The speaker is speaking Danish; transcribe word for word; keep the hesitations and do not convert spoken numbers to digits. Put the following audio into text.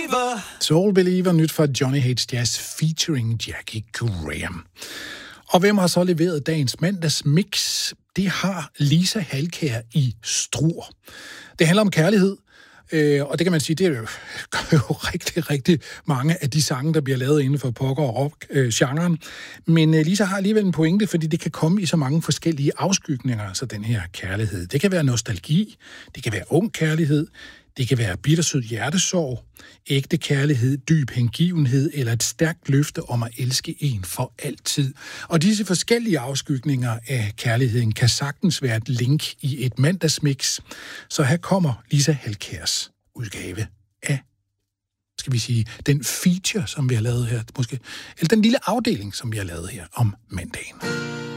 Believer. Soul Believer, nyt fra Johnny Hates Jazz featuring Jackie Graham. Og hvem har så leveret dagens mandagsmix? Det har Lisa Halkær i Struer. Det handler om kærlighed, øh, og det kan man sige, det er jo, jo rigtig, rigtig mange af de sange, der bliver lavet inden for poker- og rock-genren. Men øh, Lisa har alligevel en pointe, fordi det kan komme i så mange forskellige afskygninger, så den her kærlighed. Det kan være nostalgi, det kan være ung kærlighed, det kan være bittersød hjertesorg, ægte kærlighed, dyb hengivenhed eller et stærkt løfte om at elske en for altid. Og disse forskellige afskygninger af kærligheden kan sagtens være et link i et mandagsmix. Så her kommer Lisa Halkærs udgave af, skal vi sige, den feature, som vi har lavet her, måske, eller den lille afdeling, som vi har lavet her om mandagen.